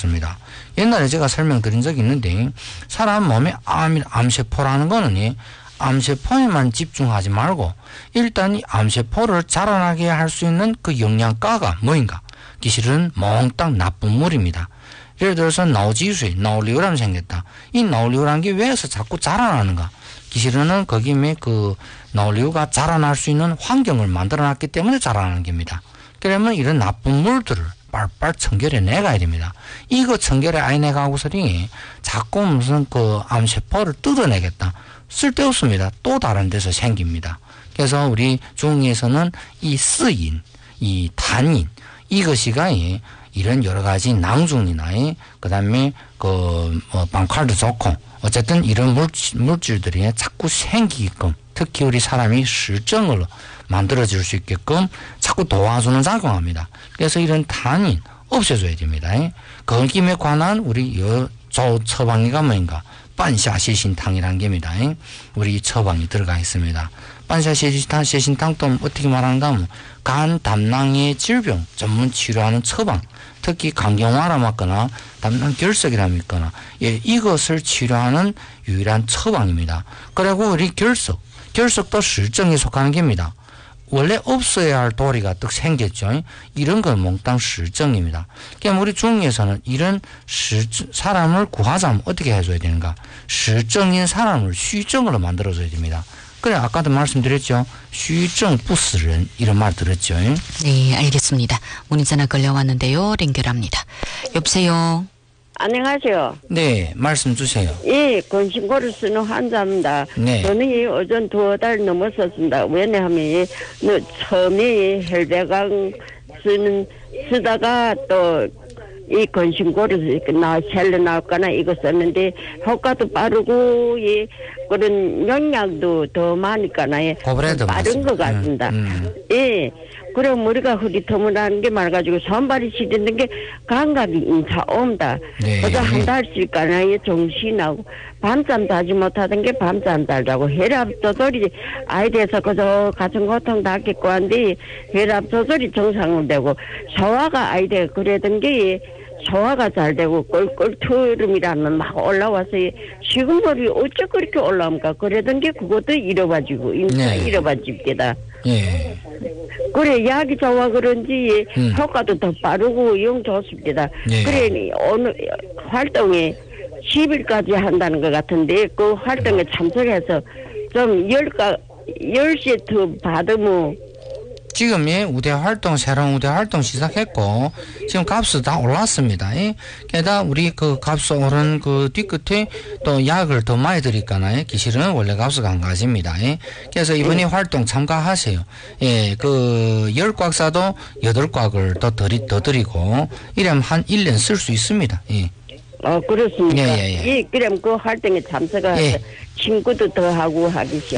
있습니다. 옛날에 제가 설명드린 적이 있는데 사람 몸에 암세포라는 거는 암세포에만 집중하지 말고 일단 이 암세포를 자라나게 할 수 있는 그 영양가가 뭐인가? 기실은 몽땅 나쁜 물입니다. 예를 들어서脑积水,脑瘤람이 생겼다. 이脑瘤란 게 왜서 자꾸 자라나는가? 기실은 거기에 그脑瘤가 자라날 수 있는 환경을 만들어놨기 때문에 자라나는 겁니다. 그러면 이런 나쁜 물들을 빨빨 청결해 내가야 됩니다. 이거 청결해 안 내가고서니 자꾸 무슨 그 암세포를 뜯어내겠다. 쓸데없습니다. 또 다른 데서 생깁니다. 그래서 우리 중에서는 이 쓰인, 이 단인, 이것이가 이런 여러 가지 낭중이나 그 다음에 그 방칼도 좋고 어쨌든 이런 물질들이 자꾸 생기게끔 특히 우리 사람이 실정을 만들어질 수 있게끔 자꾸 도와주는 작용합니다. 그래서 이런 단인 없애줘야 됩니다. 거기에 관한 우리 처방이가 뭐인가? 반샤시신탕이라는 겁니다. 우리 처방이 들어가 있습니다. 반샤시신탕도 어떻게 말하는가 하면 간 담낭의 질병 전문 치료하는 처방, 특히 간경화라 맞거나 담낭 결석이라 믿거나 이것을 치료하는 유일한 처방입니다. 그리고 우리 결석도 실정에 속하는 겁니다. 원래 없어야 할 도리가 또 생겼죠. 이런 건 몽땅 실정입니다. 그럼 우리 중에서는 이런 사람을 구하자면 어떻게 해줘야 되는가? 실정인 사람을虚정으로 만들어줘야 됩니다. 그래 아까도 말씀드렸죠. 虚정不死人 이런 말 들었죠. 네, 알겠습니다. 문의전화 걸려왔는데요. 연결합니다. 여보세요. 안녕하세요. 네, 말씀 주세요. 예, 건심고를 쓰는 환자입니다. 네. 저는 오전 2달 넘었었습니다. 왜냐하면 처음에 혈배강 쓰다가 또 이 건심고를 셀러 나올까나 이거 썼는데 효과도 빠르고 그런 영양도 더 많으니까나 빠른 것 같습니다. 예. 그럼 머리가 흐릿허물하는 게 말가지고 손발이 시리는 게 감각이 인차 옵니다. 네. 그래서 한 달씩가나 정신하고 밤잠 자지 못하던 게 밤잠 자자고 혈압 조절이 아이들에서 그저 가슴 고통 닿겠고 한데 혈압 조절이 정상으로 되고 소화가 아이들 그러던 게 소화가 잘 되고 꿀꿀투름이라는 막 올라와서 식은물이 어째 그렇게 올라옵니까? 그러던 게 그것도 잃어가지고 인차 잃어가집니다. 예. 그래 약이 좋아 그런지 효과도 더 빠르고 영 좋습니다. 예. 그래 오늘 활동에 10일까지 한다는 것 같은데 그 활동에 참석해서 좀 10세트 받으면 지금 새로운 우대 활동 시작했고, 지금 값이 다 올랐습니다. 게다가 우리 그 값이 오른 그 뒤끝에 또 약을 더 많이 드릴까나요? 기실은 원래 값이 안 가집니다. 그래서 이번에 활동 참가하세요. 그 10곽사도 8곽을 더 드리고, 이러면 한 1년 쓸 수 있습니다. 그렇습니까? 예. 그럼 그 활동에 참석해서 친구도 더 하고 하겠죠.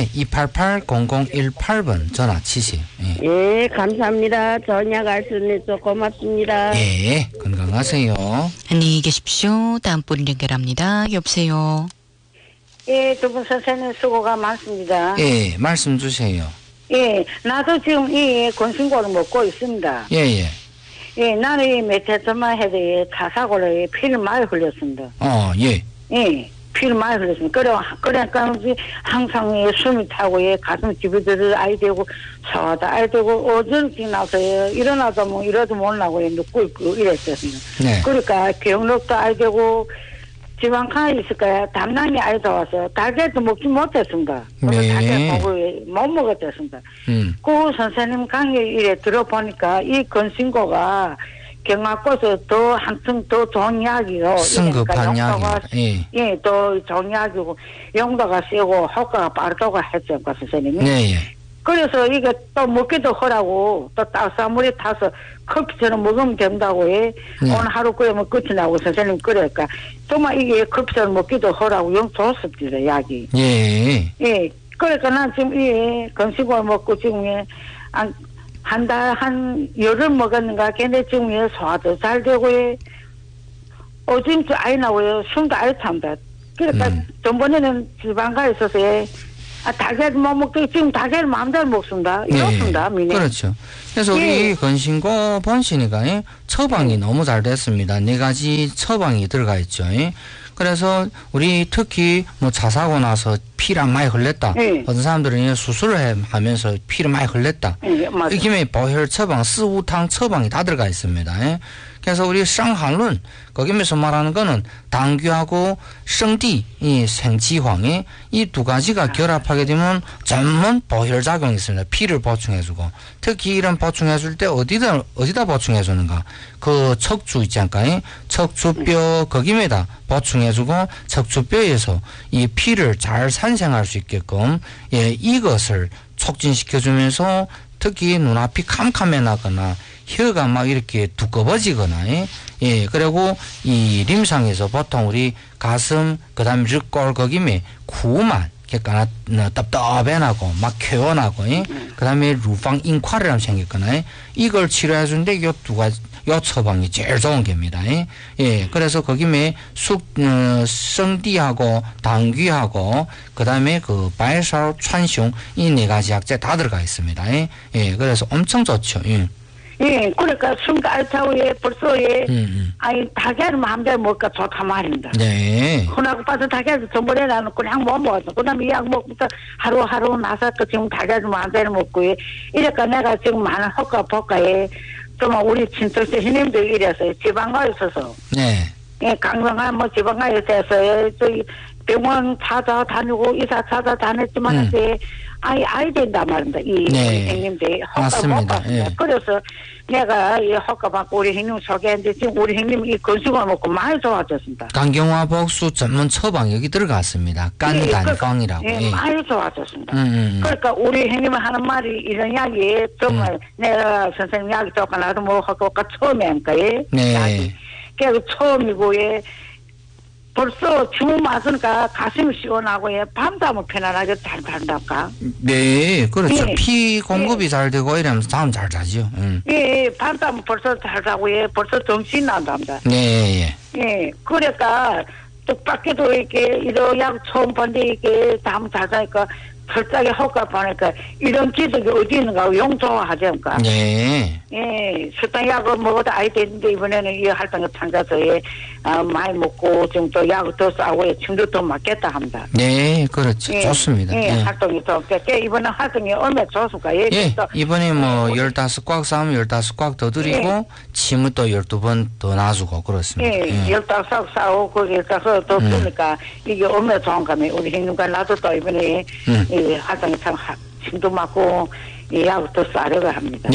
288-0018번 전화 치세요. 예, 감사합니다. 전약 알 수 있어서 고맙습니다. 예, 건강하세요. 안녕히 계십시오. 다음 분 연결합니다. 여보세요. 예, 두 분 선생님 수고가 많습니다. 예, 말씀 주세요. 예, 나도 지금 이 건신고를 먹고 있습니다. 예. 예, 나는 이 몇해 전만 해도 차 사고를 피를 많이 흘렸습니다. 예. 예, 피를 많이 흘렸습니다. 그러니까 항상 숨이 차고 가슴 집어들어 아이 되고 사와다 아이 되고 어저께 나서 일어나도 뭐 이러도 못나고 눕고 있고 이랬었습니다. 네. 그러니까 경력도 아이 되고 지방간에 있을까요? 담낭이 아이도 와서 달걀도 먹지 못했습니다. 네. 달걀 못 먹었습니다. 그 선생님 강의 이래 들어보니까 이 건신고가 경화고서 더 한층 더 좋은 이야기로 승급한 이야기입니다. 예, 또 좋은 이야기고 용도가 세고 효과가 빠르다고 했죠, 그 선생님이. 네. 그래서 이게 또 먹기도 하라고 또 따뜻한 물에 타서 커피처럼 먹으면 된다고 오늘 하루 끓이면 끝이 나고 선생님 그러니까 정말 이게 커피처럼 먹기도 하라고 영 좋습니다 약이. 예. 그러니까 난 지금 이 건식을 먹고 지금 한 달 한 열흘 먹었는가 걔네 지금 소화도 잘 되고 오줌도 아이 나고요 숨도 아이 찬다. 그러니까 전번에는 지방가에 있어서 달걀 못 먹게 지금 달걀 마음대로 먹습니다. 이렇습니다. 미네. 그렇죠. 그래서 우리 건신고 본신이가 처방이 너무 잘 됐습니다. 4가지 처방이 들어가 있죠. 그래서 우리 특히 뭐 차 사고 나서 피를 많이 흘렸다. 어떤 사람들은 수술을 하면서 피를 많이 흘렸다. 이 김에 보혈 처방, 스우탕 처방이 다 들어가 있습니다. 그래서 우리 상한론 거기면서 말하는 거는 당귀하고 생띠, 이 생지황이 이 2가지가 결합하게 되면 전문 보혈 작용이 있습니다. 피를 보충해주고 특히 이런 보충해줄 때 어디다 보충해주는가? 그 척추 있지 않을까? 척추뼈 거기에다 보충해주고 척추뼈에서 이 피를 잘 산생할 수 있게끔 이것을 촉진시켜주면서 특히 눈앞이 캄캄해나거나 혀가 막 이렇게 두꺼워지거나, 그리고 이 림상에서 보통 우리 가슴, 그 다음에 르골 거기에 구만, 그러니까 답답해나고, 막 쾌원하고, 그 다음에 루팡 인과를 생겼거나, 이걸 치료해주는데 요 2가지, 요 처방이 제일 좋은 겁니다. 그래서 거기에 성디하고 당귀하고 그 다음에 그 발살,川芎이 4가지 약재 다 들어가 있습니다. 그래서 엄청 좋죠. 그러니까 순간 알차후에 벌써 아니 달걀을 마음대로 먹으니까 좋단 말입니다. 네. 혼하고 빠서 달걀을 전번에 나는 그냥 못 먹었어. 그 다음에 이 약 먹고서 하루 나서 또 지금 달걀을 마음대로 먹고 이러니까 내가 지금 많은 효과 볼까에 좀 우리 친척 선생님들 이래서 지방가에 있어서 강성한 뭐 지방가에 있어서 저기 병원 찾아다니고 의사 찾아다녔지만 아이 된단 말입니다. 이 형님들이 효과 못 봤습니다. 그래서 내가 이 효과 받고 우리 형님 소개했는데 지금 우리 형님 이 건수가 먹고 많이 좋아졌습니다. 간경화 복수 전문 처방 여기 들어갔습니다. 깐단광이라고. 많이 좋아졌습니다. 그러니까 우리 형님이 하는 말이 이런 이야기 정말 내가 선생님 이야기 듣고 나도 뭐 효과 처음이니까 그래서 처음이고 벌써 주문 맞으니까 가슴이 시원하고 밤잠은 편안하게 잘 잔다까. 네, 그렇죠. 피 공급이 잘 되고 이러면 잠 잘 자죠. 밤잠은 벌써 잘 자고 벌써 정신이 난답니다. 네. 그러니까 뜻밖에도 이렇게 이런 약 처음 봤는데 이렇게 잠 잘 자니까 철저하게 효과 보니까 이런 기적이 어디 있는가 용서하자니까. 수단약을 먹어도 아이 되는데 이번에는 이 활동에 참가해서 많이 먹고 지금 또 약을 더 싸고 침도 더 맞겠다 합니다. 네, 그렇죠. 좋습니다. 활동이 더 이번에 활동이 얼마나 좋습니까? 이번에 뭐 15꽉 싸면 15꽉 더 드리고 침을 또 12번 더 놔주고 그렇습니다. 15꽉 싸고 거기에 가서 더 쓰니까 이게 얼마나 좋은가면 우리 형님과 나도 또 이번에 활동이 참 침도 맞고 약을 더 싸려고 합니다.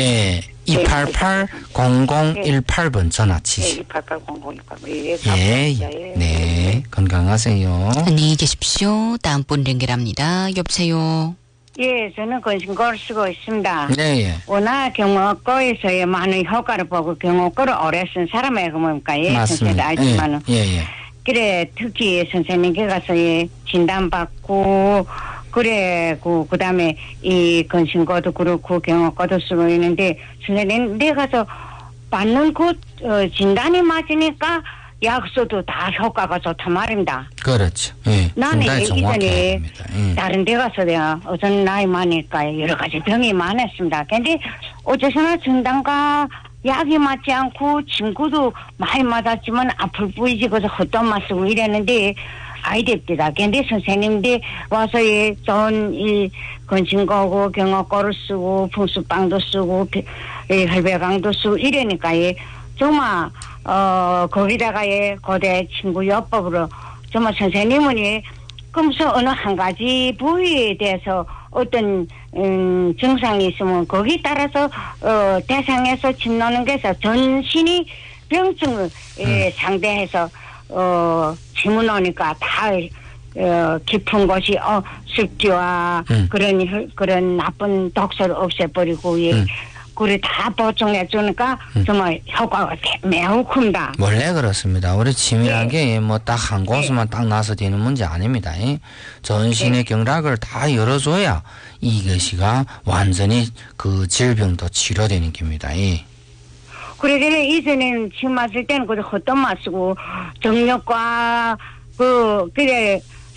288-0018번 전화 치시. 288-0018번. 네, 건강하세요. 안녕히 계십시오. 다음 분 연결합니다. 여보세요. 저는 건신고를 쓰고 있습니다. 워낙 경호과에서의 많은 효과를 보고 경호과를 오래 쓴 사람이고 뭡니까? 맞습니다. 알지만은. 그래, 특히 선생님께 가서 진단받고 그래, 그 다음에 이 건신고도 그렇고 경호과도 쓰고 있는데, 선생님, 내 가서 받는 진단이 맞으니까 약소도 다 효과가 좋단 말입니다. 그렇죠. 나는 이전에 다른 데 가서 내가 어떤 나이 많으니까 여러 가지 병이 많았습니다. 근데 어째서나 진단과 약이 맞지 않고 친구도 많이 맞았지만 아플 뿌이지 그래서 헛돈 맞쓰고 이랬는데 아이됩니다. 근데 선생님들 와서 좋은 이 건신고고 경호고를 쓰고 풍수빵도 쓰고 혈배강도 쓰고 이러니까 정말 거기다가 고대 친구 요법으로 정말 선생님은 금수 어느 한 가지 부위에 대해서 어떤 증상이 있으면 거기 따라서 대상에서 침 놓는 게서 전신이 병증을 상대해서 침을 놓으니까 다 깊은 곳이 습기와 그런 나쁜 독소를 없애버리고 그래 다 보충해 주니까 정말 효과가 매우 큽니다. 원래 그렇습니다. 우리 치밀한 게 뭐 딱 한 곳만 딱 나서 되는 문제 아닙니다. 전신의 경락을 다 열어줘야 이것이가 완전히 그 질병도 치료되는 겁니다. 그래 이전에는 침 맞을 때는 그저 헛돈 맞쓰고 정력과 그래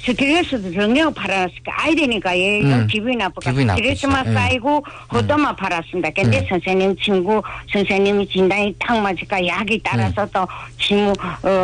스트레스도 정량 팔았으니까 아이 되니까 예 기분이 나쁘니까 기분이 나쁘죠. 스트레스만 예. 쌓이고 허도만 팔았습니다. 근데 선생님 친구 선생님이 진단이 딱 맞을까 약이 따라서 또 친구